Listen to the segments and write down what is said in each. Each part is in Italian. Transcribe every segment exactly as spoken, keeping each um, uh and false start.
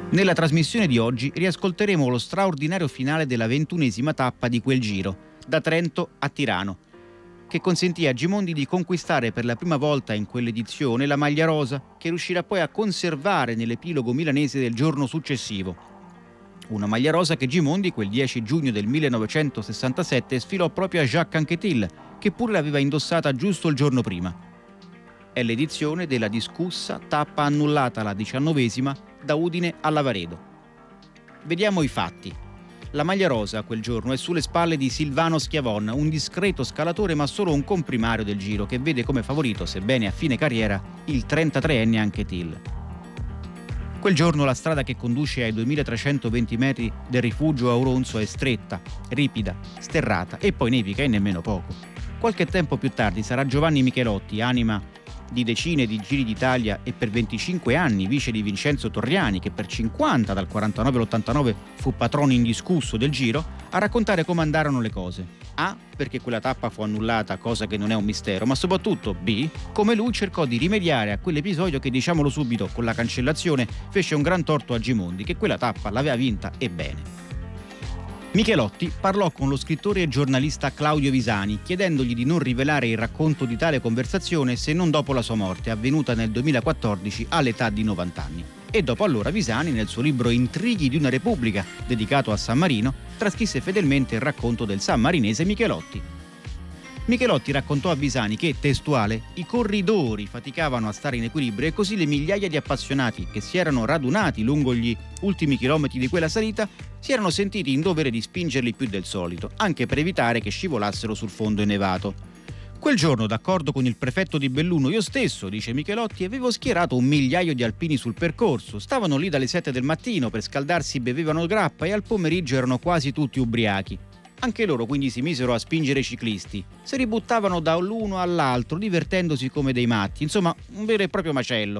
Nella trasmissione di oggi riascolteremo lo straordinario finale della ventunesima tappa di quel Giro, da Trento a Tirano, che consentì a Gimondi di conquistare per la prima volta in quell'edizione la maglia rosa, che riuscirà poi a conservare nell'epilogo milanese del giorno successivo. Una maglia rosa che Gimondi quel dieci giugno del millenovecentosessantasette sfilò proprio a Jacques Anquetil, che pure l'aveva indossata giusto il giorno prima. È l'edizione della discussa tappa annullata, la diciannovesima, da Udine a Lavaredo. Vediamo i fatti. La maglia rosa quel giorno è sulle spalle di Silvano Schiavon, un discreto scalatore ma solo un comprimario del Giro, che vede come favorito, sebbene a fine carriera, il trentatreenne Anquetil. Quel giorno la strada che conduce ai duemilatrecentoventi metri del rifugio Auronzo è stretta, ripida, sterrata e poi nevica e nemmeno poco. Qualche tempo più tardi sarà Giovanni Michelotti, anima di decine di Giri d'Italia e per venticinque anni vice di Vincenzo Torriani, che per cinquanta, dal quarantanove all'ottantanove, fu patrono indiscusso del Giro, a raccontare come andarono le cose. A, perché quella tappa fu annullata, cosa che non è un mistero, ma soprattutto B, come lui cercò di rimediare a quell'episodio che, diciamolo subito, con la cancellazione fece un gran torto a Gimondi, che quella tappa l'aveva vinta e bene. Michelotti parlò con lo scrittore e giornalista Claudio Visani, chiedendogli di non rivelare il racconto di tale conversazione se non dopo la sua morte, avvenuta nel duemilaquattordici all'età di novanta anni. E dopo allora Visani, nel suo libro Intrighi di una Repubblica, dedicato a San Marino, trascrisse fedelmente il racconto del sammarinese Michelotti. Michelotti raccontò a Visani che, testuale, i corridori faticavano a stare in equilibrio e così le migliaia di appassionati che si erano radunati lungo gli ultimi chilometri di quella salita si erano sentiti in dovere di spingerli più del solito, anche per evitare che scivolassero sul fondo innevato. Quel giorno, d'accordo con il prefetto di Belluno, io stesso, dice Michelotti, avevo schierato un migliaio di alpini sul percorso. Stavano lì dalle sette del mattino, per scaldarsi bevevano grappa e al pomeriggio erano quasi tutti ubriachi. Anche loro quindi si misero a spingere i ciclisti. Si ributtavano da l'uno all'altro, divertendosi come dei matti. Insomma, un vero e proprio macello.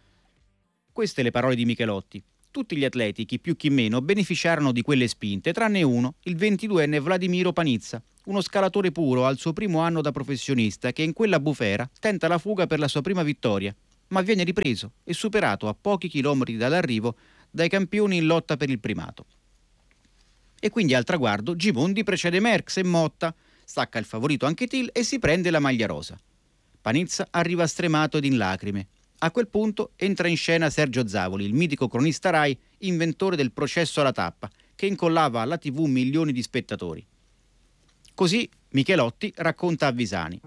Queste le parole di Michelotti. Tutti gli atleti, chi più chi meno, beneficiarono di quelle spinte, tranne uno, il ventiduenne Vladimiro Panizza, uno scalatore puro al suo primo anno da professionista, che in quella bufera tenta la fuga per la sua prima vittoria, ma viene ripreso e superato a pochi chilometri dall'arrivo dai campioni in lotta per il primato. E quindi al traguardo Gimondi precede Merckx e Motta, stacca il favorito Anquetil e si prende la maglia rosa. Panizza arriva stremato ed in lacrime. A quel punto entra in scena Sergio Zavoli, il mitico cronista Rai, inventore del processo alla tappa, che incollava alla tivù milioni di spettatori. Così Michelotti racconta a Visani.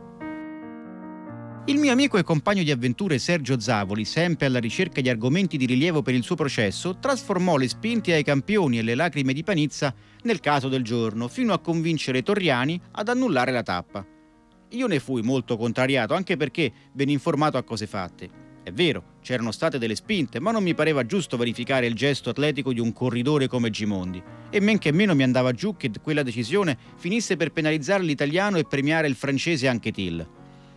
Il mio amico e compagno di avventure Sergio Zavoli, sempre alla ricerca di argomenti di rilievo per il suo processo, trasformò le spinte ai campioni e le lacrime di Panizza nel caso del giorno, fino a convincere Torriani ad annullare la tappa. Io ne fui molto contrariato, anche perché ben informato a cose fatte. È vero, c'erano state delle spinte, ma non mi pareva giusto verificare il gesto atletico di un corridore come Gimondi, e men che meno mi andava giù che quella decisione finisse per penalizzare l'italiano e premiare il francese Anquetil.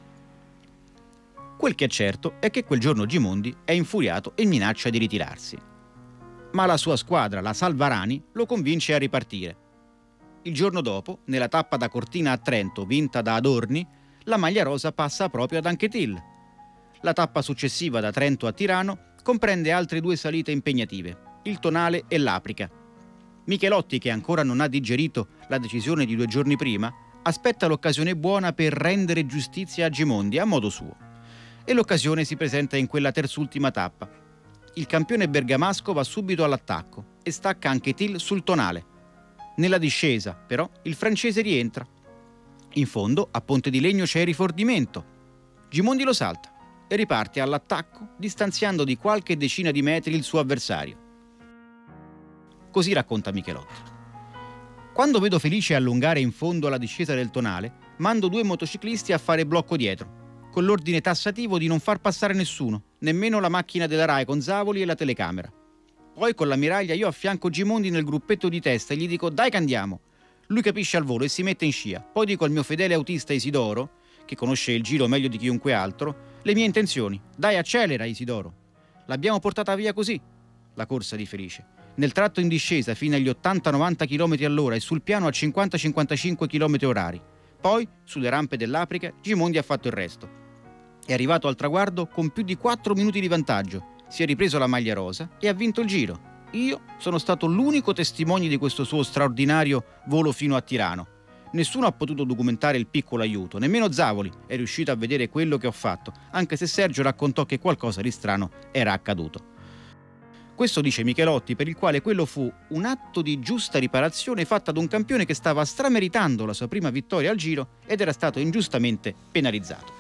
Quel che è certo è che quel giorno Gimondi è infuriato e minaccia di ritirarsi. Ma la sua squadra, la Salvarani, lo convince a ripartire. Il giorno dopo, nella tappa da Cortina a Trento, vinta da Adorni, la maglia rosa passa proprio ad Anquetil. La tappa successiva da Trento a Tirano comprende altre due salite impegnative, il Tonale e l'Aprica. Michelotti, che ancora non ha digerito la decisione di due giorni prima, aspetta l'occasione buona per rendere giustizia a Gimondi a modo suo. E l'occasione si presenta in quella terzultima tappa. Il campione bergamasco va subito all'attacco e stacca Anquetil sul Tonale. Nella discesa, però, il francese rientra. In fondo, a Ponte di Legno c'è il rifordimento. Gimondi lo salta e riparte all'attacco, distanziando di qualche decina di metri il suo avversario. Così racconta Michelotti. Quando vedo Felice allungare in fondo alla discesa del Tonale, mando due motociclisti a fare blocco dietro, con l'ordine tassativo di non far passare nessuno, nemmeno la macchina della Rai con Zavoli e la telecamera. Poi con l'ammiraglia io affianco Gimondi nel gruppetto di testa e gli dico dai che andiamo. Lui capisce al volo e si mette in scia. Poi dico al mio fedele autista Isidoro, che conosce il Giro meglio di chiunque altro, le mie intenzioni. Dai, accelera Isidoro. L'abbiamo portata via così, la corsa di Felice. Nel tratto in discesa fino agli ottanta novanta chilometri all'ora e sul piano a cinquanta cinquantacinque chilometri orari. Poi, sulle rampe dell'Aprica, Gimondi ha fatto il resto. È arrivato al traguardo con più di quattro minuti di vantaggio si è ripreso la maglia rosa e ha vinto il Giro. Io sono stato l'unico testimone di questo suo straordinario volo fino a Tirano. Nessuno ha potuto documentare il piccolo aiuto, nemmeno Zavoli è riuscito a vedere quello che ho fatto, anche se Sergio raccontò che qualcosa di strano era accaduto. Questo dice Michelotti, per il quale quello fu un atto di giusta riparazione fatto ad un campione che stava strameritando la sua prima vittoria al Giro ed era stato ingiustamente penalizzato.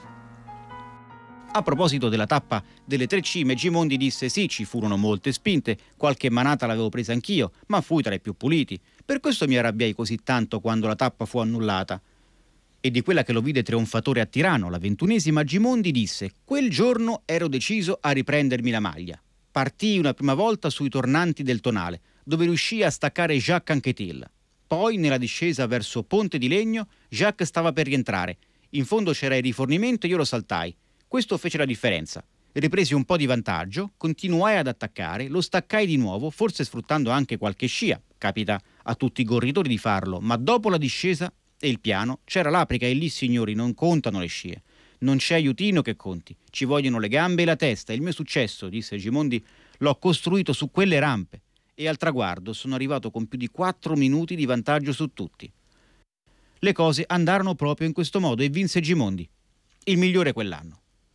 A proposito della tappa delle tre cime, Gimondi disse: sì, ci furono molte spinte, qualche manata l'avevo presa anch'io, ma fui tra i più puliti. Per questo mi arrabbiai così tanto quando la tappa fu annullata. E di quella che lo vide trionfatore a Tirano, la ventunesima, Gimondi disse: quel giorno ero deciso a riprendermi la maglia. Partii una prima volta sui tornanti del Tonale, dove riuscii a staccare Jacques Anquetil. Poi, nella discesa verso Ponte di Legno, Jacques stava per rientrare. In fondo c'era il rifornimento e io lo saltai. Questo fece la differenza. Ripresi un po' di vantaggio, continuai ad attaccare, lo staccai di nuovo, forse sfruttando anche qualche scia. Capita a tutti i corridori di farlo, ma dopo la discesa e il piano c'era l'Aprica e lì, signori, non contano le scie. Non c'è aiutino che conti, ci vogliono le gambe e la testa. Il mio successo, disse Gimondi, l'ho costruito su quelle rampe e al traguardo sono arrivato con più di quattro minuti di vantaggio su tutti. Le cose andarono proprio in questo modo e vinse Gimondi, il migliore quell'anno.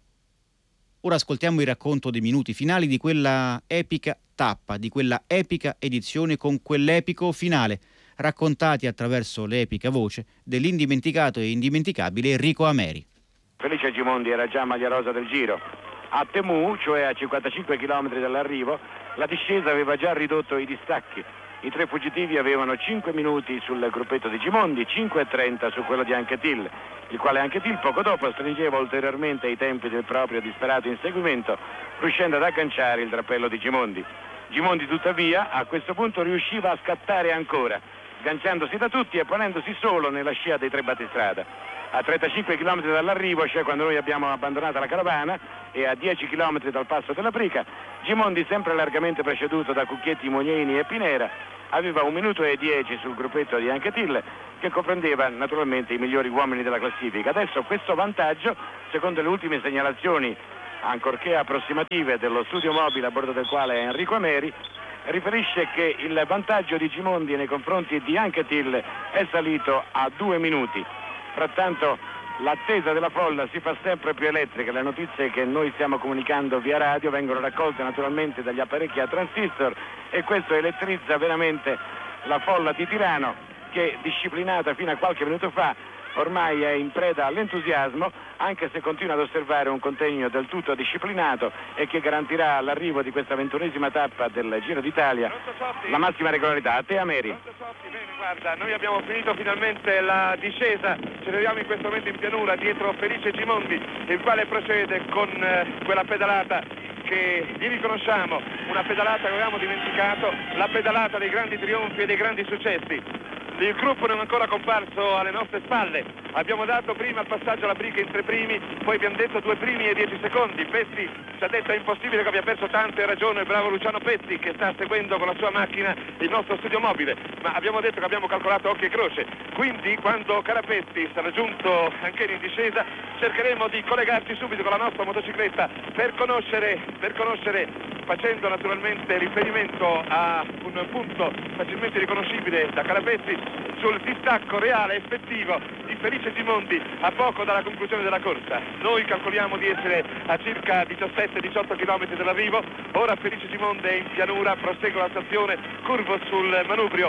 Ora ascoltiamo il racconto dei minuti finali di quella epica tappa, di quella epica edizione con quell'epico finale, raccontati attraverso l'epica voce dell'indimenticato e indimenticabile Enrico Ameri. Felice Gimondi era già maglia rosa del Giro. A Temù, cioè a cinquantacinque chilometri dall'arrivo, la discesa aveva già ridotto i distacchi. I tre fuggitivi avevano cinque minuti sul gruppetto di Gimondi, cinque e trenta su quello di Anquetil, il quale Anquetil poco dopo stringeva ulteriormente i tempi del proprio disperato inseguimento, riuscendo ad agganciare il drappello di Gimondi. Gimondi tuttavia a questo punto riusciva a scattare ancora, sganciandosi da tutti e ponendosi solo nella scia dei tre battistrada. A trentacinque chilometri dall'arrivo, cioè quando noi abbiamo abbandonato la carovana, e a dieci chilometri dal passo della Prica, Gimondi, sempre largamente preceduto da Cucchietti, Mognini e Pinera, aveva un minuto e dieci sul gruppetto di Anquetil, che comprendeva naturalmente i migliori uomini della classifica. Adesso questo vantaggio, secondo le ultime segnalazioni, ancorché approssimative, dello studio mobile a bordo del quale è Enrico Ameri, riferisce che il vantaggio di Gimondi nei confronti di Anquetil è salito a due minuti. Frattanto l'attesa della folla si fa sempre più elettrica. Le notizie che noi stiamo comunicando via radio vengono raccolte naturalmente dagli apparecchi a transistor e questo elettrizza veramente la folla di Tirano, che disciplinata fino a qualche minuto fa ormai è in preda all'entusiasmo, anche se continua ad osservare un contegno del tutto disciplinato e che garantirà all'arrivo di questa ventunesima tappa del Giro d'Italia la massima regolarità. A te, Ameri. Bene, guarda, noi abbiamo finito finalmente la discesa, ci troviamo in questo momento in pianura dietro Felice Gimondi, il quale procede con eh, quella pedalata che gli riconosciamo, una pedalata che avevamo dimenticato, la pedalata dei grandi trionfi e dei grandi successi. Il gruppo non è ancora comparso alle nostre spalle, abbiamo dato prima il passaggio alla Prica in tre primi, poi abbiamo detto due primi e dieci secondi. Pezzi ci ha detto è impossibile che abbia perso tanto, e ragione il bravo Luciano Pezzi che sta seguendo con la sua macchina il nostro studio mobile, ma abbiamo detto che abbiamo calcolato occhio e croce, quindi quando Carapezzi sarà giunto anche in discesa cercheremo di collegarci subito con la nostra motocicletta per conoscere, per conoscere facendo naturalmente riferimento a un punto facilmente riconoscibile da Carapezzi sul distacco reale effettivo di Felice Gimondi a poco dalla conclusione della corsa. Noi calcoliamo di essere a circa diciassette diciotto chilometri dall'arrivo. Ora Felice Gimondi è in pianura, prosegue la stazione, curvo sul manubrio,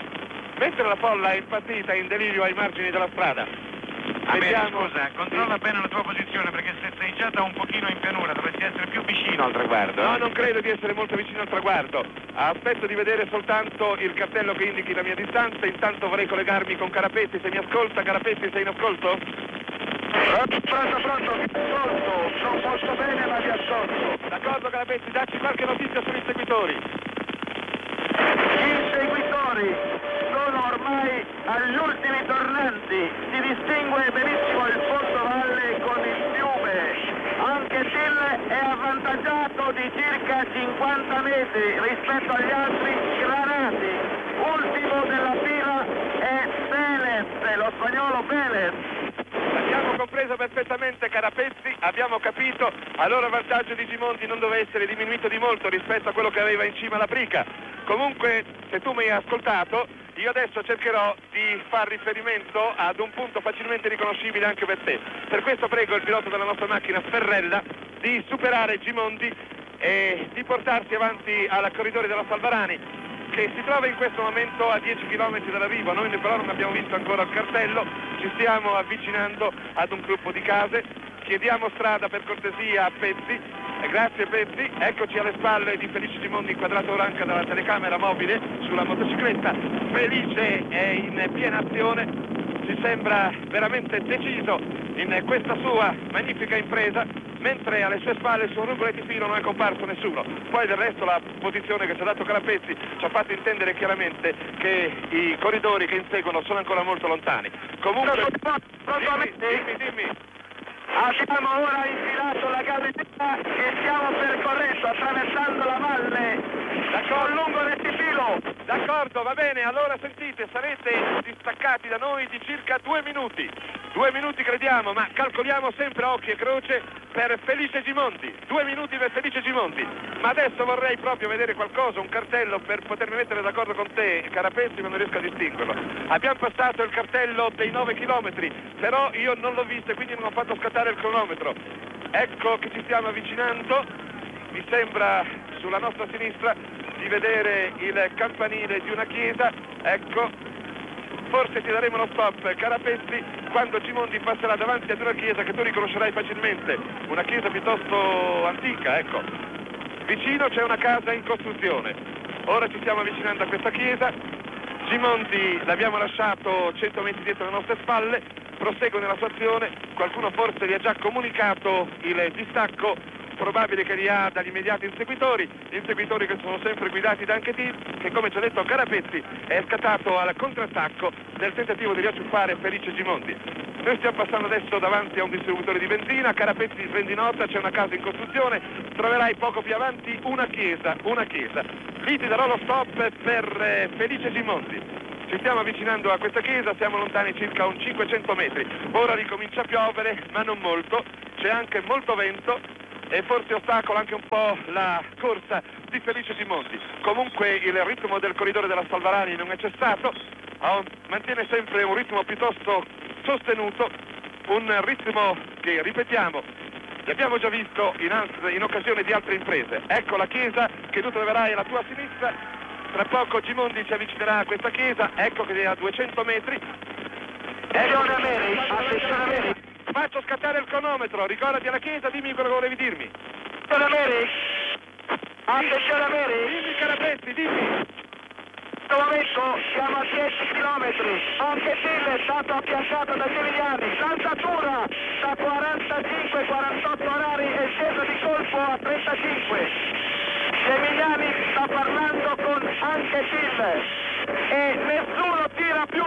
mentre la folla è impazzita in delirio ai margini della strada. Vediamo, scusa, controlla bene la tua posizione, perché se sei già da un pochino in pianura dovresti essere più vicino al traguardo. No, non credo di essere molto vicino al traguardo. Aspetto di vedere soltanto il cartello che indichi la mia distanza. Intanto vorrei collegarmi con Carapezzi, se mi ascolta. Carapezzi, sei in ascolto? Pronto, pronto, vi ascolto. Non posso bene, ma vi ascolto. D'accordo, Carapezzi, dacci qualche notizia sugli inseguitori. Gli inseguitori sono ormai agli ultimi tornanti, si distingue benissimo il fondovalle con il fiume. Anquetil è avvantaggiato di circa cinquanta metri rispetto agli altri granati. Ultimo della fila è Pérez, lo spagnolo Pérez. Abbiamo compreso ripresa perfettamente Carapezzi, abbiamo capito, allora il vantaggio di Gimondi non doveva essere diminuito di molto rispetto a quello che aveva in cima la Prica. Comunque, se tu mi hai ascoltato, io adesso cercherò di far riferimento ad un punto facilmente riconoscibile anche per te. Per questo prego il pilota della nostra macchina, Ferrella, di superare Gimondi e di portarsi avanti al corridoio della Salvarani, che si trova in questo momento a dieci chilometri dall'arrivo. Noi però non abbiamo visto ancora il cartello, ci stiamo avvicinando ad un gruppo di case, chiediamo strada per cortesia a Pezzi, e grazie Pezzi, eccoci alle spalle di Felice Gimondi inquadrato ora anche dalla telecamera mobile sulla motocicletta. Felice è in piena azione, ci sembra veramente deciso in questa sua magnifica impresa, mentre alle sue spalle su un nugolo di filo non è comparso nessuno. Poi del resto la posizione che ci ha dato Carapezzi ci ha fatto intendere chiaramente che i corridori che inseguono sono ancora molto lontani. Comunque, dimmi, dimmi, dimmi. Abbiamo ora infilato la galleria e stiamo percorrendo, attraversando la valle con lungo rettifilo. D'accordo, va bene, allora sentite, sarete distaccati da noi di circa due minuti. Due minuti crediamo, ma calcoliamo sempre a occhio e croce per Felice Gimondi. Due minuti per Felice Gimondi. Ma adesso vorrei proprio vedere qualcosa, un cartello per potermi mettere d'accordo con te, Carapezzi, ma non riesco a distinguerlo. Abbiamo passato il cartello dei nove chilometri, però io non l'ho visto e quindi non ho fatto scattare il cronometro. Ecco che ci stiamo avvicinando, mi sembra sulla nostra sinistra di vedere il campanile di una chiesa, ecco, forse ti daremo lo stop, Carapezzi, quando Gimondi passerà davanti ad una chiesa che tu riconoscerai facilmente, una chiesa piuttosto antica, ecco. Vicino c'è una casa in costruzione, ora ci stiamo avvicinando a questa chiesa, Gimondi l'abbiamo lasciato cento metri dietro le nostre spalle, prosegue nella sua azione, qualcuno forse gli ha già comunicato il distacco, probabile che li ha dagli immediati inseguitori, inseguitori che sono sempre guidati da Anchetin, che come ci ha detto Carapezzi è scattato al contrattacco nel tentativo di riacciuffare Felice Gimondi. Noi stiamo passando adesso davanti a un distributore di benzina, Carapezzi prendi nota, c'è una casa in costruzione, troverai poco più avanti una chiesa, una chiesa. Lì ti darò lo stop per eh, Felice Gimondi. Ci stiamo avvicinando a questa chiesa, siamo lontani circa un cinquecento metri. Ora ricomincia a piovere, ma non molto, c'è anche molto vento e forse ostacola anche un po' la corsa di Felice Gimondi. Comunque il ritmo del corridore della Salvarani non è cessato, mantiene sempre un ritmo piuttosto sostenuto, un ritmo che, ripetiamo, l'abbiamo già visto in, altre, in occasione di altre imprese. Ecco la chiesa che tu troverai alla tua sinistra, tra poco Gimondi ci avvicinerà a questa chiesa, ecco che è a duecento metri. Attenzione a me, attenzione a me. Faccio scattare il cronometro, ricordati alla chiesa, dimmi quello che volevi dirmi. Attenzione a me. Attenzione a me. Dimmi Carapezzi, dimmi. In questo momento siamo a dieci chilometri, anche Sille è stato affiancato da Gemigliani, l'alzatura da quarantacinque quarantotto orari è scesa di colpo a trentacinque. Gemigliani sta parlando con anche Sille e nessuno tira più.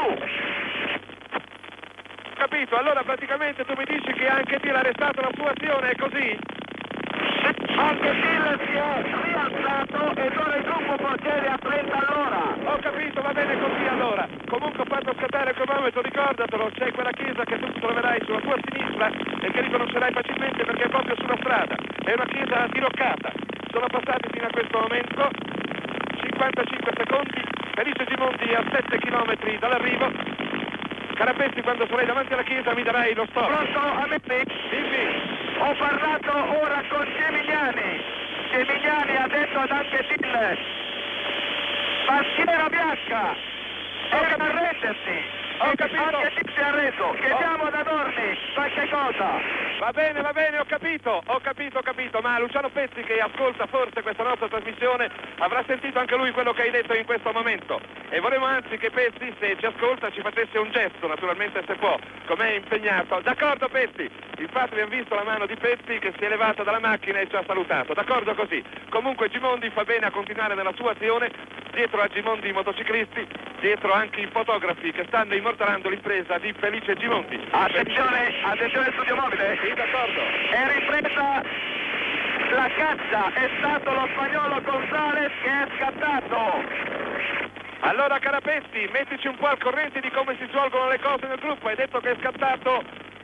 Capito, allora praticamente tu mi dici che anche ti l'ha arrestato la sua azione, è così? Anche Sille si è rialzato e ora il gruppo procede a trenta all'ora. Ho capito, va bene così allora. Comunque ho fatto scattare il cronometro, ricordatelo, c'è quella chiesa che tu troverai sulla tua sinistra e che riconoscerai facilmente perché è proprio sulla strada. È una chiesa diroccata. Sono passati fino a questo momento cinquantacinque secondi, Felice Gimondi a sette chilometri dall'arrivo. Carapezzi, quando sarai davanti alla chiesa mi darai lo stop. Pronto a me? Dimmi. Ho parlato ora con Gemigliani. Gemigliani ha detto ad anche Sille, bandiera bianca, è da arrendersi. Ho capito. Anche Sille si è arreso, chiediamo ad Adorni qualche cosa. Va bene, va bene, ho capito, ho capito, ho capito, ma Luciano Pezzi che ascolta forse questa nostra trasmissione avrà sentito anche lui quello che hai detto in questo momento e vorremmo anzi che Pezzi, se ci ascolta, ci facesse un gesto, naturalmente se può, com'è impegnato. D'accordo Pezzi, infatti abbiamo visto la mano di Pezzi che si è levata dalla macchina e ci ha salutato, d'accordo così. Comunque Gimondi fa bene a continuare nella sua azione, dietro a Gimondi i motociclisti, dietro anche i fotografi che stanno immortalando l'impresa di Felice Gimondi. Attenzione, attenzione studio mobile. Sì, d'accordo. È ripresa la caccia, è stato lo spagnolo Gonzales che è scattato. Allora Carapezzi, mettici un po' al corrente di come si svolgono le cose nel gruppo. Hai detto che è scattato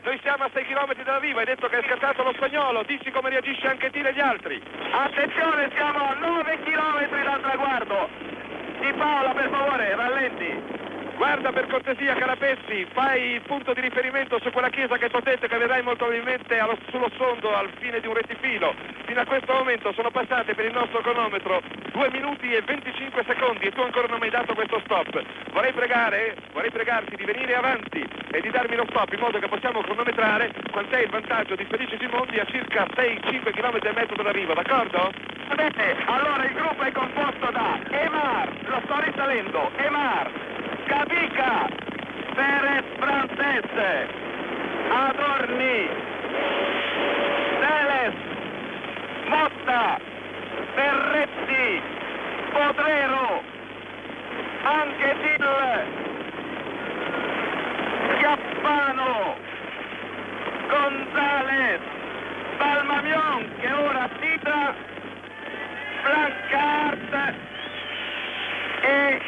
noi siamo a sei chilometri dall'arrivo, hai detto che è scattato lo spagnolo, dici come reagisce anche te e gli altri. Attenzione, siamo a nove chilometri dal traguardo. Di Paola, per favore, rallenti. Guarda per cortesia Carapezzi, fai il punto di riferimento su quella chiesa che ti ho detto che vedrai molto probabilmente allo, sullo sfondo al fine di un rettifilo. Fino a questo momento sono passate per il nostro cronometro due minuti e venticinque secondi e tu ancora non mi hai dato questo stop. Vorrei pregare, vorrei pregarti di venire avanti e di darmi lo stop in modo che possiamo cronometrare quant'è il vantaggio di Felice Gimondi a circa sei cinque chilometri e mezzo dall'arrivo, d'accordo? Va bene, allora il gruppo è composto da Emar, lo sto risalendo, Emar, Capica, Perez Frances, Adorni, Teles, Motta, Ferretti, Potrero, anche Dil, Chiappano, Gonzales, Balmamion che ora titra, Blancard e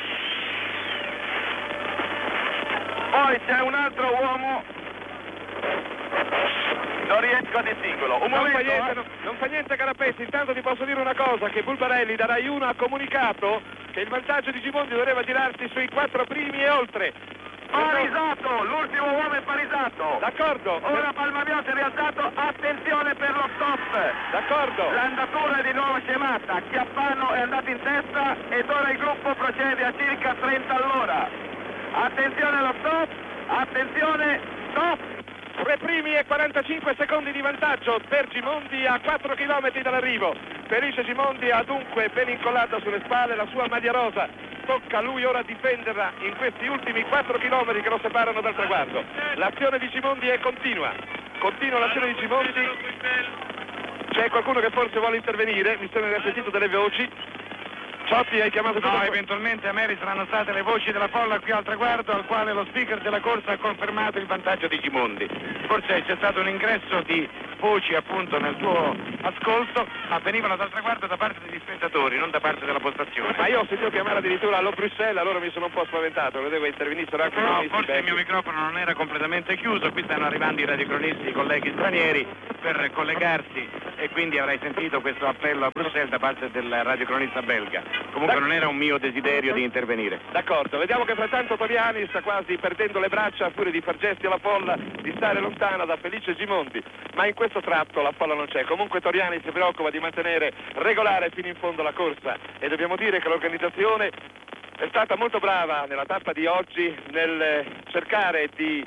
poi c'è un altro uomo, non riesco a distinguerlo. Un non, momento, fa niente, eh. non, non fa niente Carapezzi, intanto ti posso dire una cosa, che Bulbarelli da Rai uno ha comunicato che il vantaggio di Gimondi doveva tirarsi sui quattro primi e oltre. Parisato, l'ultimo uomo è parisato. D'accordo. Ora Palmamion si è rialzato, attenzione per lo stop. D'accordo. L'andatura è di nuovo scemata, Chiappano è andato in testa ed ora il gruppo procede a circa trenta all'ora. Attenzione allo stop, attenzione, stop. Tre primi e quarantacinque secondi di vantaggio per Gimondi a quattro chilometri dall'arrivo. Felice Gimondi ha dunque ben incollata sulle spalle la sua maglia rosa. Tocca a lui ora difenderla in questi ultimi quattro chilometri che lo separano dal traguardo. L'azione di Gimondi è continua. Continua l'azione di Gimondi. C'è qualcuno che forse vuole intervenire, mi sono sentito delle voci. Ciotti, hai chiamato tutto? No, eventualmente a me saranno state le voci della folla qui al traguardo, al quale lo speaker della corsa ha confermato il vantaggio di Gimondi. Forse c'è stato un ingresso di voci appunto nel suo ascolto, ma venivano dal traguardo da parte degli spettatori, non da parte della postazione. Ma io ho sentito chiamare addirittura allo Bruxelles, allora mi sono un po' spaventato, credevo intervenissero anche No, i forse il mio microfono non era completamente chiuso, qui stanno arrivando i radiocronisti, i colleghi stranieri per collegarsi e quindi avrai sentito questo appello a Bruxelles da parte del radiocronista belga. Comunque non era un mio desiderio di intervenire. D'accordo, vediamo che frattanto Toriani sta quasi perdendo le braccia pure di far gesti alla folla di stare lontana da Felice Gimondi, ma in questo tratto la folla non c'è. Comunque Toriani si preoccupa di mantenere regolare fino in fondo la corsa e dobbiamo dire che l'organizzazione è stata molto brava nella tappa di oggi nel cercare di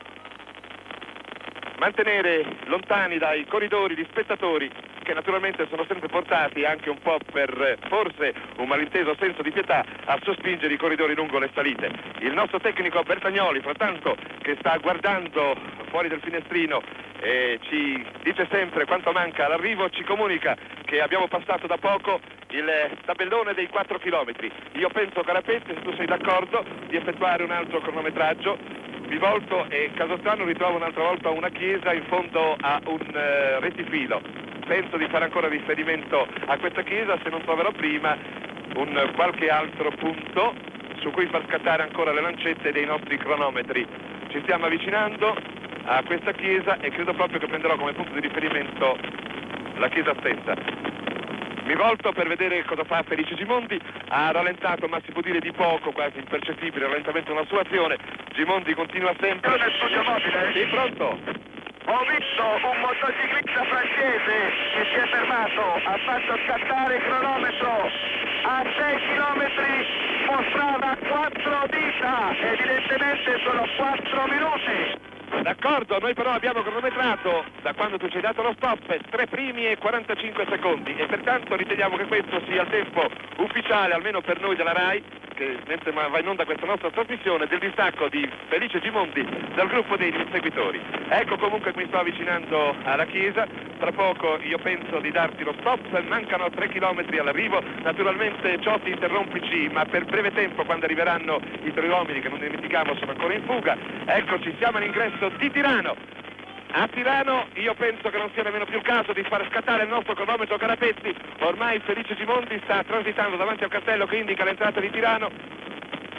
mantenere lontani dai corridori gli spettatori che naturalmente sono sempre portati anche un po' per forse un malinteso senso di pietà a sospingere i corridori lungo le salite. Il nostro tecnico Bertagnoli, frattanto, che sta guardando fuori del finestrino e ci dice sempre quanto manca all'arrivo, ci comunica che abbiamo passato da poco il tabellone dei quattro chilometri. Io penso, Carapezzi, se tu sei d'accordo, di effettuare un altro cronometraggio. Mi volto e caso strano ritrovo un'altra volta una chiesa in fondo a un uh, rettifilo. Penso di fare ancora riferimento a questa chiesa, se non troverò prima un qualche altro punto su cui far scattare ancora le lancette dei nostri cronometri. Ci stiamo avvicinando a questa chiesa e credo proprio che prenderò come punto di riferimento la chiesa stessa. Mi volto per vedere cosa fa Felice Gimondi, ha rallentato, ma si può dire di poco, quasi impercettibile, rallentamento nella sua azione. Gimondi continua sempre. Nel studio mobile. Sì, pronto? Ho visto un motociclista francese che si è fermato, ha fatto scattare il cronometro a sei chilometri, mostrava quattro dita, evidentemente sono quattro minuti. D'accordo, noi però abbiamo cronometrato da quando tu ci hai dato lo stop tre primi e quarantacinque secondi e pertanto riteniamo che questo sia il tempo ufficiale, almeno per noi della Rai, che mentre va in onda questa nostra trasmissione, del distacco di Felice Gimondi dal gruppo dei seguitori. Ecco comunque che mi sto avvicinando alla chiesa, tra poco io penso di darti lo stop, mancano tre chilometri all'arrivo, naturalmente Ciotti interrompici, ma per breve tempo quando arriveranno i tre uomini che non dimentichiamo sono ancora in fuga. Eccoci, siamo all'ingresso di Tirano. A Tirano io penso che non sia nemmeno più il caso di far scattare il nostro cronometro, Carapezzi. Ormai Felice Gimondi sta transitando davanti al cartello che indica l'entrata di Tirano.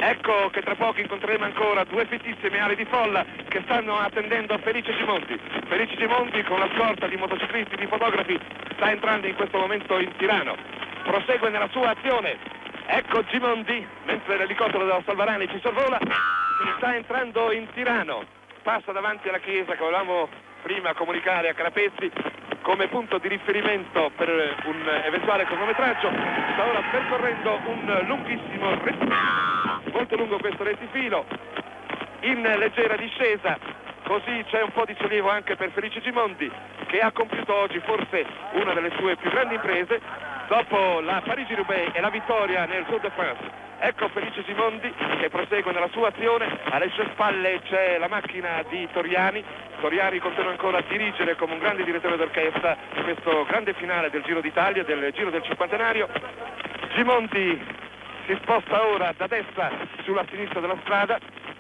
Ecco che tra poco incontreremo ancora due fittissime ali di folla che stanno attendendo Felice Gimondi. Felice Gimondi con la scorta di motociclisti, di fotografi, sta entrando in questo momento in Tirano. Prosegue nella sua azione. Ecco Gimondi, mentre l'elicottero della Salvarani ci sorvola, sta entrando in Tirano. Passa davanti alla chiesa che volevamo prima comunicare a Carapezzi come punto di riferimento per un eventuale cronometraggio. Sta ora percorrendo un lunghissimo rettifilo, molto lungo questo rettifilo, in leggera discesa, così c'è un po' di sollievo anche per Felice Gimondi, che ha compiuto oggi forse una delle sue più grandi imprese dopo la Parigi-Roubaix e la vittoria nel Tour de France. Ecco Felice Gimondi che prosegue nella sua azione, alle sue spalle c'è la macchina di Toriani. Toriani continua ancora a dirigere come un grande direttore d'orchestra questo grande finale del Giro d'Italia, del Giro del Cinquantenario. Gimondi si sposta ora da destra sulla sinistra della strada.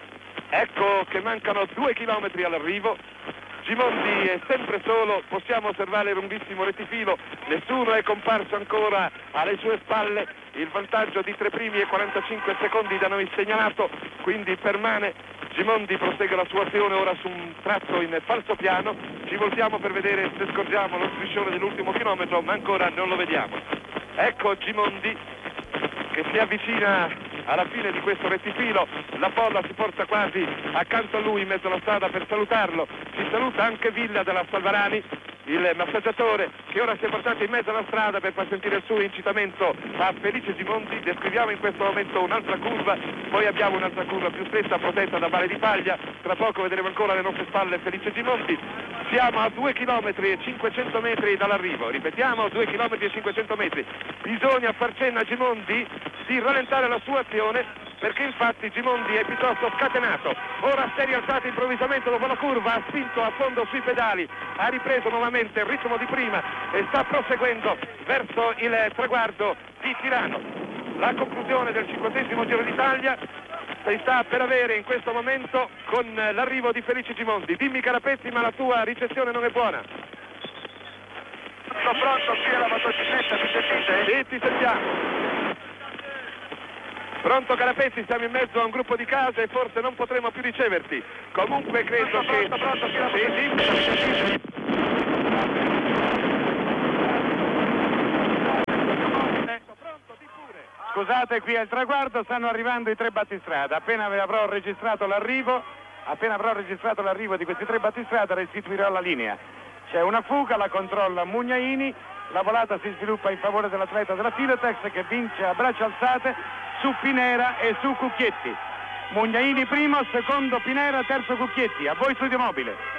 Ecco che mancano due chilometri all'arrivo. Gimondi è sempre solo, possiamo osservare il lunghissimo rettifilo, nessuno è comparso ancora alle sue spalle, il vantaggio di tre primi e quarantacinque secondi da noi segnalato, quindi permane. Gimondi prosegue la sua azione ora su un tratto in falso piano, ci voltiamo per vedere se scorgiamo lo striscione dell'ultimo chilometro, ma ancora non lo vediamo. Ecco Gimondi che si avvicina alla fine di questo rettifilo, la folla si porta quasi accanto a lui in mezzo alla strada per salutarlo. Si saluta anche Villa della Salvarani, il massaggiatore, che ora si è portato in mezzo alla strada per far sentire il suo incitamento a Felice Gimondi. Descriviamo in questo momento un'altra curva, poi abbiamo un'altra curva più stretta protetta da Valle di Paglia, tra poco vedremo ancora alle nostre spalle Felice Gimondi. Siamo a due chilometri e cinquecento metri dall'arrivo, ripetiamo, due chilometri e cinquecento metri. Bisogna far cenno a Gimondi di rallentare la sua azione, perché infatti Gimondi è piuttosto scatenato. Ora si è rialzato improvvisamente dopo la curva, ha spinto a fondo sui pedali, ha ripreso nuovamente il ritmo di prima e sta proseguendo verso il traguardo di Tirano. La conclusione del cinquantesimo Giro d'Italia si sta per avere in questo momento con l'arrivo di Felice Gimondi. Dimmi Carapezzi, ma la tua ricezione non è buona. Sono pronto qui alla motocicletta, mi sentite? Sì, ti sentiamo. Pronto Carapezzi, siamo in mezzo a un gruppo di case e forse non potremo più riceverti. Comunque credo pronto, che... Pronto, pronto, pronto, sì, dimmi, mi sentite? Scusate, qui al traguardo stanno arrivando i tre battistrada. Appena avrò registrato l'arrivo, appena avrò registrato l'arrivo di questi tre battistrada restituirò la linea. C'è una fuga, la controlla Mugnaini, la volata si sviluppa in favore dell'atleta della Filotex che vince a braccia alzate su Pinera e su Cucchietti. Mugnaini primo, secondo Pinera, terzo Cucchietti. A voi studio mobile.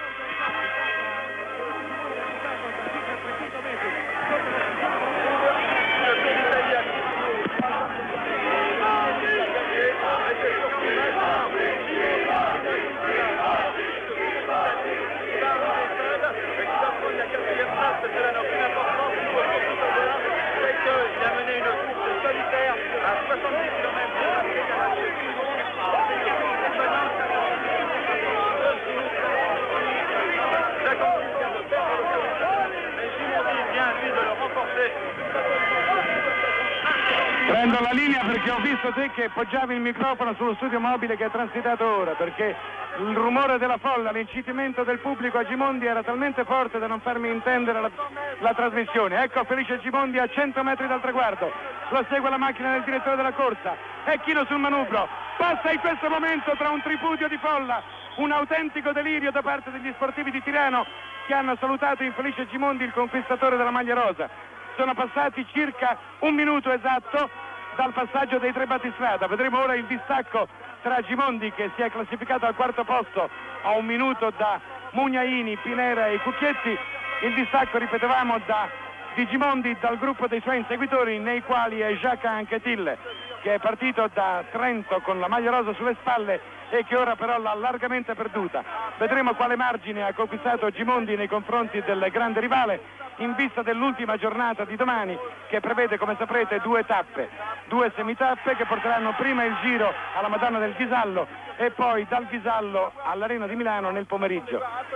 Prendo la linea perché ho visto te che poggiavi il microfono sullo studio mobile che è transitato ora, perché il rumore della folla, l'incitamento del pubblico a Gimondi era talmente forte da non farmi intendere la, la trasmissione. Ecco Felice Gimondi a cento metri dal traguardo, lo segue la macchina del direttore della corsa, è chino sul manubrio, passa in questo momento tra un tripudio di folla, un autentico delirio da parte degli sportivi di Tirano che hanno salutato in Felice Gimondi il conquistatore della maglia rosa. Sono passati circa un minuto esatto dal passaggio dei tre battistrada. Vedremo ora il distacco tra Gimondi, che si è classificato al quarto posto a un minuto da Mugnaini, Pinera e Cucchietti. Il distacco, ripetevamo, da, di Gimondi dal gruppo dei suoi inseguitori, nei quali è Jacques Anquetil, che è partito da Trento con la maglia rosa sulle spalle e che ora però l'ha largamente perduta. Vedremo quale margine ha conquistato Gimondi nei confronti del grande rivale. in vista dell'ultima giornata di domani, che prevede, come saprete, due tappe, due semitappe che porteranno prima il giro alla Madonna del Ghisallo e poi dal Ghisallo all'Arena di Milano nel pomeriggio.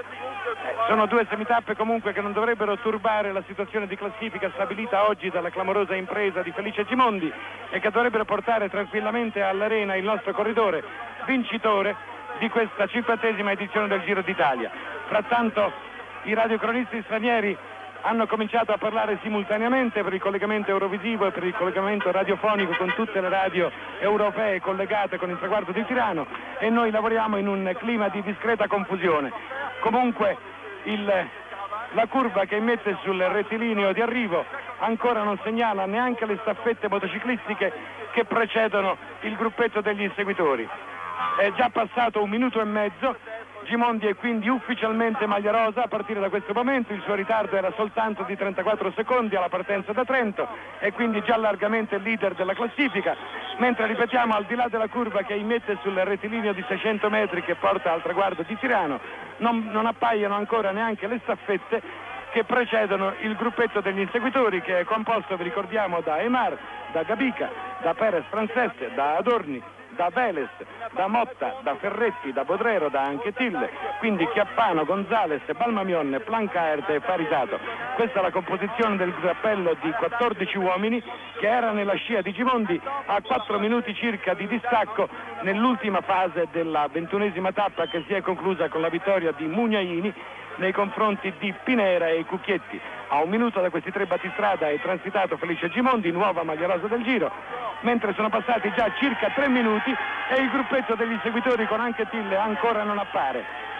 Eh, sono due semitappe comunque che non dovrebbero turbare la situazione di classifica stabilita oggi dalla clamorosa impresa di Felice Gimondi e che dovrebbero portare tranquillamente all'Arena il nostro corridore vincitore di questa cinquantesima edizione del Giro d'Italia. Frattanto i radiocronisti stranieri hanno cominciato a parlare simultaneamente per il collegamento eurovisivo e per il collegamento radiofonico con tutte le radio europee collegate con il traguardo di Tirano e noi lavoriamo in un clima di discreta confusione. Comunque il, la curva che immette sul rettilineo di arrivo ancora non segnala neanche le staffette motociclistiche che precedono il gruppetto degli inseguitori. È già passato un minuto e mezzo. Gimondi è quindi ufficialmente maglia rosa a partire da questo momento, il suo ritardo era soltanto di trentaquattro secondi alla partenza da Trento e quindi già largamente leader della classifica, mentre ripetiamo al di là della curva che immette sul rettilineo di seicento metri che porta al traguardo di Tirano non, non appaiono ancora neanche le staffette che precedono il gruppetto degli inseguitori, che è composto, vi ricordiamo, da Emar, da Gabica, da Perez Francesche, da Adorni, da Veles, da Motta, da Ferretti, da Bodrero, da Anchetil, quindi Chiappano, Gonzales, Balmamion, Plancaert e Farisato. Questa è la composizione del grappello di quattordici uomini che era nella scia di Gimondi a quattro minuti circa di distacco nell'ultima fase della ventunesima tappa, che si è conclusa con la vittoria di Mugnaini nei confronti di Pinera e Cucchietti. A un minuto da questi tre battistrada è transitato Felice Gimondi, nuova maglia rosa del Giro, mentre sono passati già circa tre minuti e il gruppetto degli inseguitori con Anchetil ancora non appare.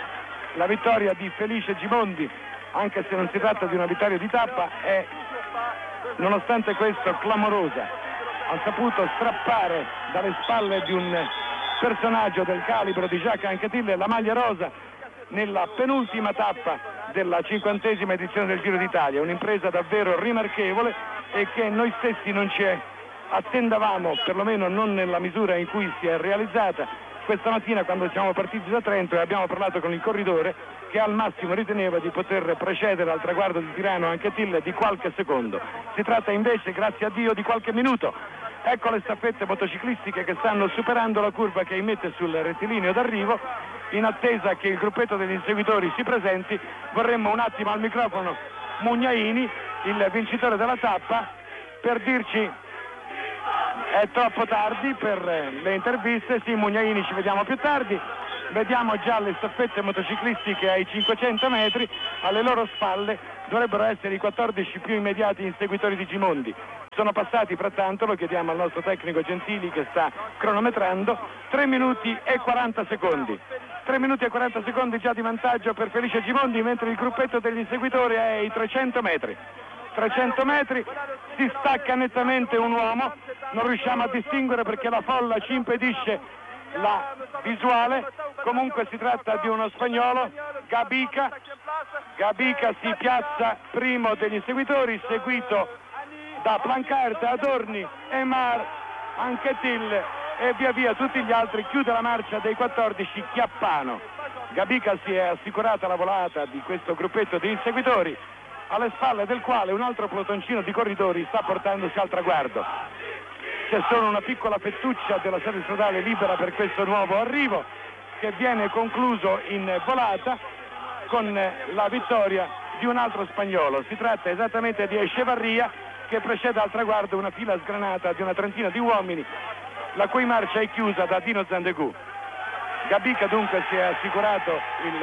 La vittoria di Felice Gimondi, anche se non si tratta di una vittoria di tappa, è nonostante questo clamorosa. Ha saputo strappare dalle spalle di un personaggio del calibro di Jacques Anquetil la maglia rosa nella penultima tappa della cinquantesima edizione del Giro d'Italia, un'impresa davvero rimarchevole e che noi stessi non ci attendavamo, perlomeno non nella misura in cui si è realizzata. Questa mattina, quando siamo partiti da Trento e abbiamo parlato con il corridore, che al massimo riteneva di poter precedere al traguardo di Tirano Anquetil di qualche secondo. Si tratta invece, grazie a Dio, di qualche minuto. Ecco le staffette motociclistiche che stanno superando la curva che immette sul rettilineo d'arrivo. In attesa che il gruppetto degli inseguitori si presenti, vorremmo un attimo al microfono Mugnaini, il vincitore della tappa, per dirci: è troppo tardi per le interviste. Sì, Mugnaini, ci vediamo più tardi. Vediamo già le staffette motociclistiche ai cinquecento metri, alle loro spalle dovrebbero essere i quattordici più immediati inseguitori di Gimondi. Sono passati frattanto, lo chiediamo al nostro tecnico Gentili che sta cronometrando, tre minuti e quaranta secondi. tre minuti e quaranta secondi già di vantaggio per Felice Gimondi, mentre il gruppetto degli inseguitori è ai trecento metri. trecento metri, si stacca nettamente un uomo, non riusciamo a distinguere perché la folla ci impedisce la visuale. Comunque si tratta di uno spagnolo, Gabica. Gabica si piazza primo degli inseguitori, seguito da Plancaert, Adorni, Emar, Anquetil e via via tutti gli altri. Chiude la marcia dei quattordici Chiappano. Gabica si è assicurata la volata di questo gruppetto di inseguitori, alle spalle del quale un altro pelotoncino di corridori sta portandosi al traguardo. C'è solo una piccola fettuccia della sede stradale libera per questo nuovo arrivo, che viene concluso in volata con la vittoria di un altro spagnolo. Si tratta esattamente di Echevarria, che precede al traguardo una fila sgranata di una trentina di uomini, la cui marcia è chiusa da Dino Zandegù. Gabica dunque si è assicurato il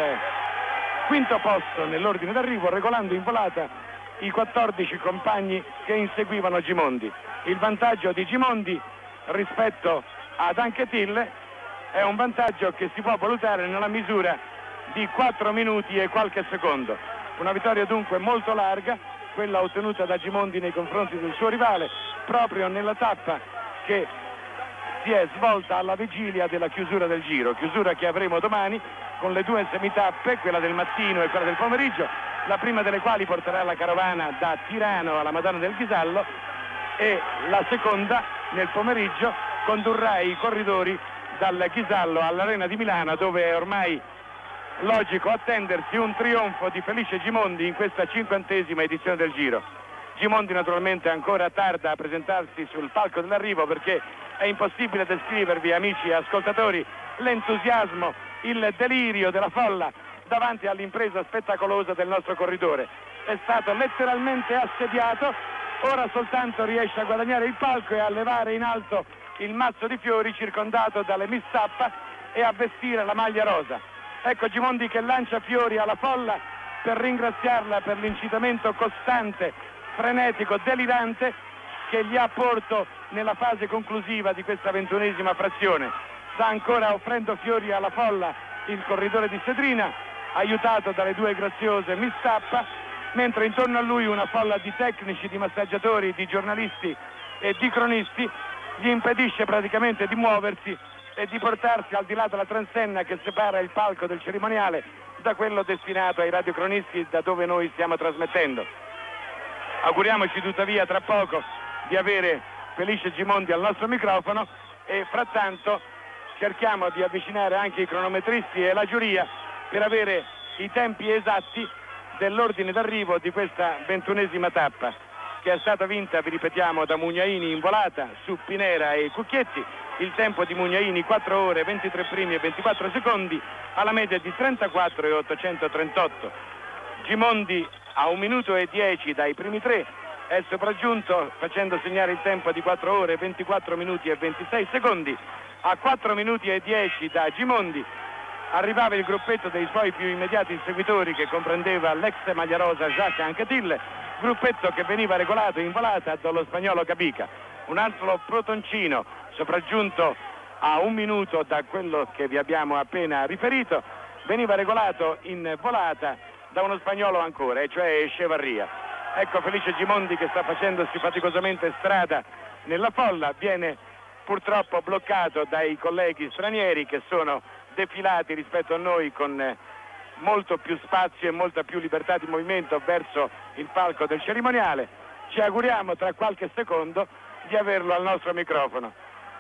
quinto posto nell'ordine d'arrivo, regolando in volata i quattordici compagni che inseguivano Gimondi. Il vantaggio di Gimondi rispetto ad Anquetil è un vantaggio che si può valutare nella misura di quattro minuti e qualche secondo. Una vittoria dunque molto larga, quella ottenuta da Gimondi nei confronti del suo rivale, proprio nella tappa che si è svolta alla vigilia della chiusura del Giro, chiusura che avremo domani con le due semitappe, quella del mattino e quella del pomeriggio, la prima delle quali porterà la carovana da Tirano alla Madonna del Ghisallo e la seconda nel pomeriggio condurrà i corridori dal Ghisallo all'Arena di Milano, dove è ormai logico attendersi un trionfo di Felice Gimondi in questa cinquantesima edizione del Giro. Gimondi naturalmente ancora tarda a presentarsi sul palco dell'arrivo, perché è impossibile descrivervi, amici e ascoltatori, l'entusiasmo, il delirio della folla davanti all'impresa spettacolosa del nostro corridore. È stato letteralmente assediato, ora soltanto riesce a guadagnare il palco e a levare in alto il mazzo di fiori circondato dalle Miss Tappa e a vestire la maglia rosa. Ecco Gimondi che lancia fiori alla folla per ringraziarla per l'incitamento costante, frenetico, delirante che gli ha portato nella fase conclusiva di questa ventunesima frazione. Sta ancora offrendo fiori alla folla il corridore di Sedrina, aiutato dalle due graziose Miss Tappa, mentre intorno a lui una folla di tecnici, di massaggiatori, di giornalisti e di cronisti gli impedisce praticamente di muoversi e di portarsi al di là della transenna che separa il palco del cerimoniale da quello destinato ai radiocronisti da dove noi stiamo trasmettendo. Auguriamoci tuttavia tra poco di avere Felice Gimondi al nostro microfono e frattanto cerchiamo di avvicinare anche i cronometristi e la giuria per avere i tempi esatti dell'ordine d'arrivo di questa ventunesima tappa, che è stata vinta, vi ripetiamo, da Mugnaini in volata su Pinera e Cucchietti. Il tempo di Mugnaini quattro ore, ventitré primi e ventiquattro secondi, alla media di trentaquattro e ottocentotrentotto. Gimondi a un minuto e dieci dai primi tre è sopraggiunto facendo segnare il tempo di quattro ore, ventiquattro minuti e ventisei secondi. A quattro minuti e dieci da Gimondi arrivava il gruppetto dei suoi più immediati inseguitori, che comprendeva l'ex maglia rosa Jacques Anquetil, gruppetto che veniva regolato in volata dallo spagnolo Capica. Un altro protoncino sopraggiunto a un minuto da quello che vi abbiamo appena riferito veniva regolato in volata da uno spagnolo ancora, e cioè Echevarria. Ecco Felice Gimondi che sta facendosi faticosamente strada nella folla, viene purtroppo bloccato dai colleghi stranieri che sono defilati rispetto a noi con molto più spazio e molta più libertà di movimento verso il palco del cerimoniale. Ci auguriamo tra qualche secondo di averlo al nostro microfono.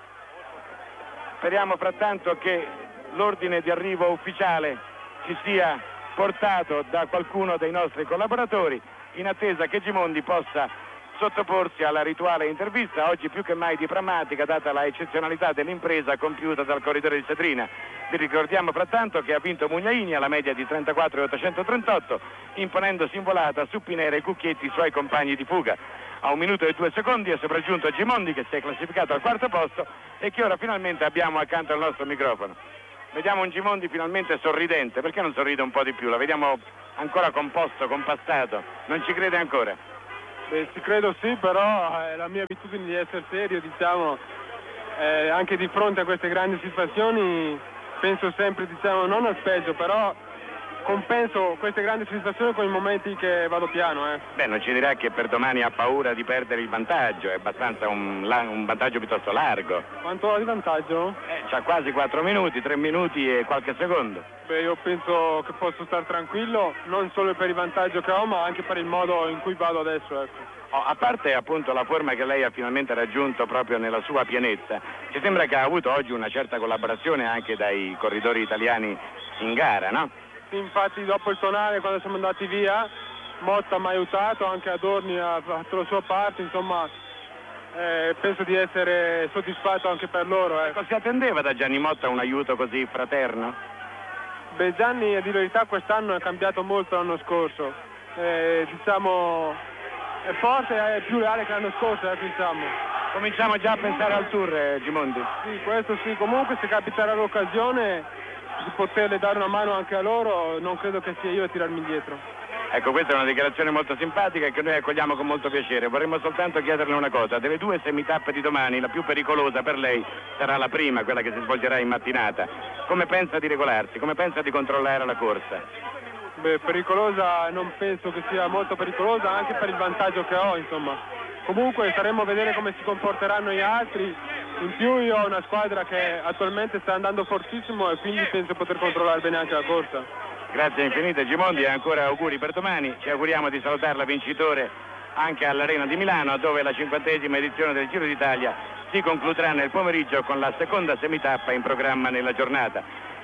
Speriamo frattanto che l'ordine di arrivo ufficiale ci sia portato da qualcuno dei nostri collaboratori, in attesa che Gimondi possa sottoporsi alla rituale intervista, oggi più che mai diplomatica data la eccezionalità dell'impresa compiuta dal corridore di Sedrina. Vi ricordiamo frattanto che ha vinto Mugnaini alla media di trentaquattro e ottocentotrentotto, imponendosi in volata su Pinera e Cucchietti, i suoi compagni di fuga. A un minuto e due secondi è sopraggiunto Gimondi, che si è classificato al quarto posto e che ora finalmente abbiamo accanto al nostro microfono. Vediamo un Gimondi finalmente sorridente. Perché non sorride un po' di più? La vediamo ancora composto, compassato. Non ci crede ancora? Beh, ci credo sì, però è la mia abitudine di essere serio, diciamo, eh, anche di fronte a queste grandi situazioni penso sempre, diciamo, non al peggio, però compenso queste grandi soddisfazioni con i momenti che vado piano. Eh. Beh, non ci dirà che per domani ha paura di perdere il vantaggio, è abbastanza un, un vantaggio piuttosto largo. Quanto ho di vantaggio? Eh, c'ha quasi quattro minuti, tre minuti e qualche secondo. Beh, io penso che posso stare tranquillo, non solo per il vantaggio che ho, ma anche per il modo in cui vado adesso, ecco. Oh, a parte appunto la forma che lei ha finalmente raggiunto proprio nella sua pienezza, ci sembra che ha avuto oggi una certa collaborazione anche dai corridori italiani in gara, no? Infatti dopo il tonale, quando siamo andati via, Motta mi ha aiutato, anche Adorni ha fatto la sua parte, insomma eh, penso di essere soddisfatto anche per loro. Eh. Ecco, si attendeva da Gianni Motta un aiuto così fraterno? Beh, Gianni a dire la verità quest'anno è cambiato molto l'anno scorso, eh, diciamo è forte, è più reale che l'anno scorso, eh, diciamo. Cominciamo già a pensare al tour, eh, Gimondi. Sì, questo sì, comunque se capiterà l'occasione di poterle dare una mano anche a loro, non credo che sia io a tirarmi indietro. Ecco, questa è una dichiarazione molto simpatica che noi accogliamo con molto piacere. Vorremmo soltanto chiederle una cosa: delle due semitappe di domani, la più pericolosa per lei sarà la prima, quella che si svolgerà in mattinata. Come pensa di regolarsi? Come pensa di controllare la corsa? Beh, pericolosa non penso che sia molto pericolosa, anche per il vantaggio che ho, insomma. Comunque staremo a vedere come si comporteranno gli altri. In più io ho una squadra che attualmente sta andando fortissimo e quindi penso poter controllare bene anche la corsa. Grazie infinite Gimondi e ancora auguri per domani. Ci auguriamo di salutarla vincitore anche all'Arena di Milano, dove la cinquantesima edizione del Giro d'Italia si concluderà nel pomeriggio con la seconda semitappa in programma nella giornata.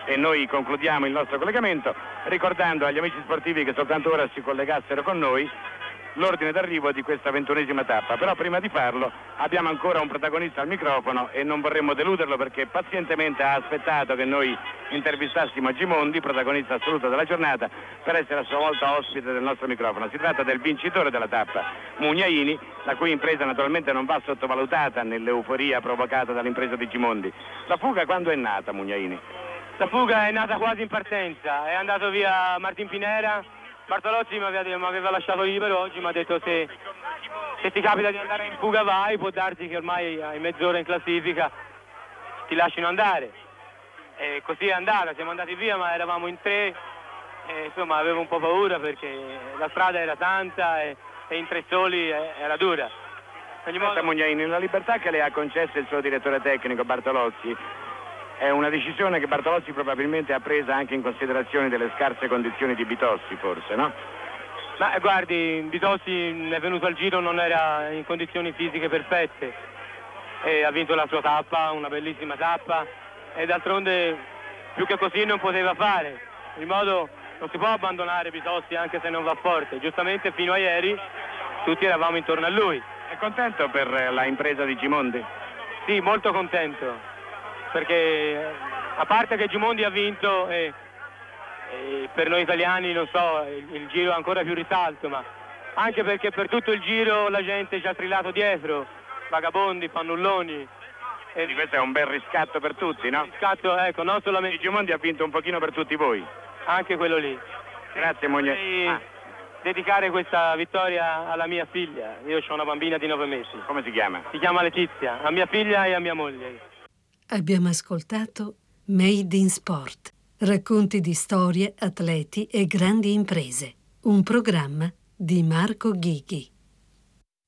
e noi concludiamo il nostro collegamento ricordando agli amici sportivi che soltanto ora si collegassero con noi l'ordine d'arrivo di questa ventunesima tappa. Però prima di farlo abbiamo ancora un protagonista al microfono e non vorremmo deluderlo, perché pazientemente ha aspettato che noi intervistassimo Gimondi, protagonista assoluto della giornata, per essere a sua volta ospite del nostro microfono. Si tratta del vincitore della tappa, Mugnaini, la cui impresa naturalmente non va sottovalutata nell'euforia provocata dall'impresa di Gimondi. La fuga quando è nata, Mugnaini? La fuga è nata quasi in partenza, è andato via Martin Pinera. Bartolozzi mi aveva, mi aveva lasciato libero oggi, mi ha detto se, se ti capita di andare in fuga vai, può darsi che ormai hai mezz'ora in classifica, ti lasciano andare. E così è andata, siamo andati via ma eravamo in tre, e, insomma avevo un po' paura perché la strada era tanta e, e in tre soli era dura. Modo... Mugnaini, la libertà che le ha concesso il suo direttore tecnico Bartolozzi è una decisione che Bartolozzi probabilmente ha presa anche in considerazione delle scarse condizioni di Bitossi, forse, no? Ma guardi, Bitossi è venuto al Giro, non era in condizioni fisiche perfette e ha vinto la sua tappa, una bellissima tappa, e d'altronde più che così non poteva fare. In modo non si può abbandonare Bitossi anche se non va forte. Giustamente fino a ieri tutti eravamo intorno a lui. È contento per la impresa di Gimondi? Sì, molto contento. Perché a parte che Gimondi ha vinto e, e per noi italiani non so il, il Giro ha ancora più risalto, ma anche perché per tutto il Giro la gente ci ha trillato dietro, vagabondi, fannulloni. E di questo è un bel riscatto per tutti, no? Riscatto, ecco, non solamente. Gimondi ha vinto un pochino per tutti voi. Anche quello lì. Grazie Mugnaini. Ah. Dedicare questa vittoria alla mia figlia. Io ho una bambina di nove mesi. Come si chiama? Si chiama Letizia, a mia figlia e a mia moglie. Abbiamo ascoltato Made in Sport, racconti di storie, atleti e grandi imprese, un programma di Marco Ghighi.